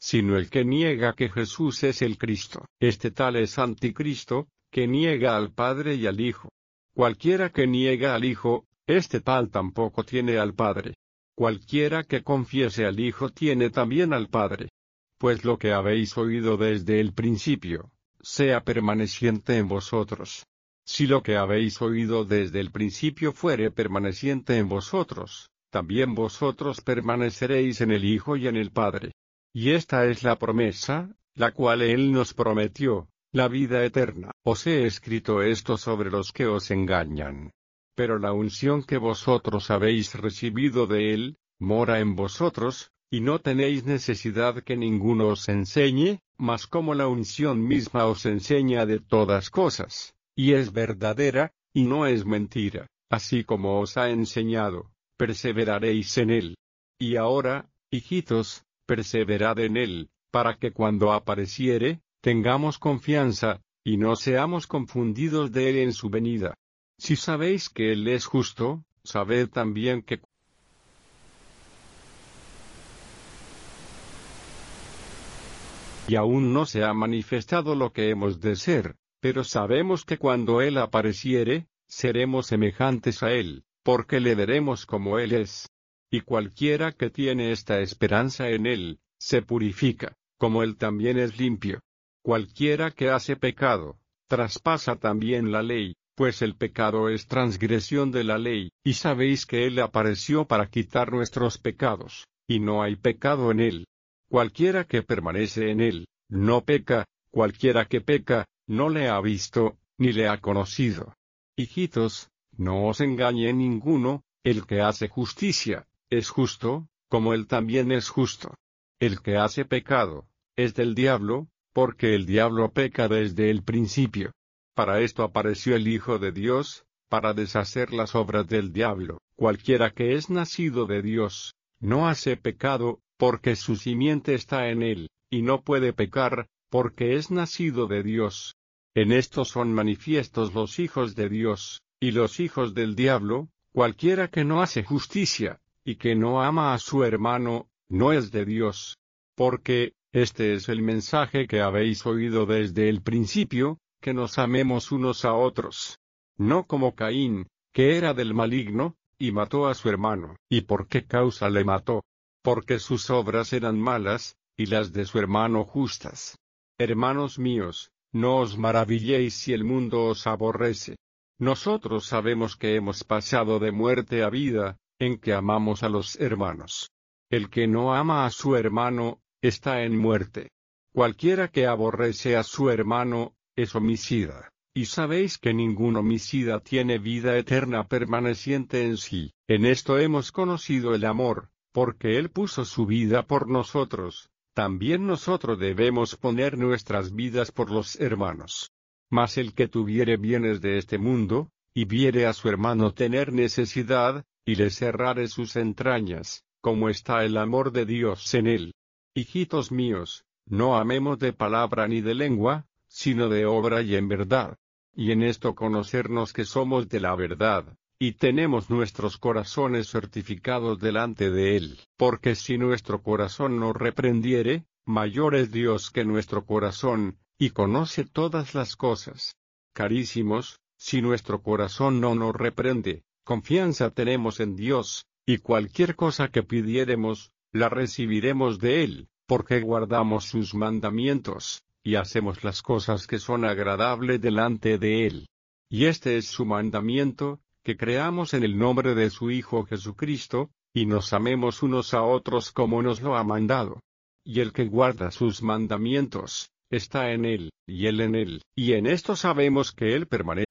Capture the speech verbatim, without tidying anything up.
sino el que niega que Jesús es el Cristo. Este tal es anticristo, que niega al Padre y al Hijo. Cualquiera que niega al Hijo, este tal tampoco tiene al Padre. Cualquiera que confiese al Hijo tiene también al Padre. Pues lo que habéis oído desde el principio, sea permaneciente en vosotros. Si lo que habéis oído desde el principio fuere permaneciente en vosotros, también vosotros permaneceréis en el Hijo y en el Padre. Y esta es la promesa, la cual Él nos prometió, la vida eterna. Os he escrito esto sobre los que os engañan. Pero la unción que vosotros habéis recibido de Él, mora en vosotros, y no tenéis necesidad que ninguno os enseñe, mas como la unción misma os enseña de todas cosas, y es verdadera, y no es mentira, así como os ha enseñado, perseveraréis en Él. Y ahora, hijitos, perseverad en Él, para que cuando apareciere, tengamos confianza, y no seamos confundidos de Él en su venida. Si sabéis que Él es justo, sabed también que y aún no se ha manifestado lo que hemos de ser, pero sabemos que cuando Él apareciere, seremos semejantes a Él, porque le veremos como Él es. Y cualquiera que tiene esta esperanza en Él, se purifica, como Él también es limpio. Cualquiera que hace pecado, traspasa también la ley, pues el pecado es transgresión de la ley, y sabéis que Él apareció para quitar nuestros pecados, y no hay pecado en Él. Cualquiera que permanece en Él, no peca, cualquiera que peca, no le ha visto, ni le ha conocido. Hijitos, no os engañe ninguno, el que hace justicia, es justo, como Él también es justo. El que hace pecado, es del diablo, porque el diablo peca desde el principio. Para esto apareció el Hijo de Dios, para deshacer las obras del diablo. Cualquiera que es nacido de Dios, no hace pecado, porque su simiente está en él, y no puede pecar, porque es nacido de Dios. En esto son manifiestos los hijos de Dios, y los hijos del diablo. Cualquiera que no hace justicia, y que no ama a su hermano, no es de Dios. Porque, este es el mensaje que habéis oído desde el principio, que nos amemos unos a otros. No como Caín, que era del maligno, y mató a su hermano. ¿Y por qué causa le mató? Porque sus obras eran malas, y las de su hermano justas. Hermanos míos, no os maravilléis si el mundo os aborrece. Nosotros sabemos que hemos pasado de muerte a vida, en que amamos a los hermanos. El que no ama a su hermano, está en muerte. Cualquiera que aborrece a su hermano, es homicida. Y sabéis que ningún homicida tiene vida eterna permaneciente en sí. En esto hemos conocido el amor, porque Él puso su vida por nosotros, también nosotros debemos poner nuestras vidas por los hermanos. Mas el que tuviere bienes de este mundo, y viere a su hermano tener necesidad, y le cerrare sus entrañas, como está el amor de Dios en él. Hijitos míos, no amemos de palabra ni de lengua, sino de obra y en verdad. Y en esto conocernos que somos de la verdad, y tenemos nuestros corazones certificados delante de Él. Porque si nuestro corazón nos reprendiere, mayor es Dios que nuestro corazón, y conoce todas las cosas. Carísimos, si nuestro corazón no nos reprende, confianza tenemos en Dios, y cualquier cosa que pidiéremos, la recibiremos de Él, porque guardamos sus mandamientos, y hacemos las cosas que son agradables delante de Él. Y este es su mandamiento, que creamos en el nombre de su Hijo Jesucristo, y nos amemos unos a otros como nos lo ha mandado. Y el que guarda sus mandamientos, está en Él, y Él en Él. Y en esto sabemos que Él permanece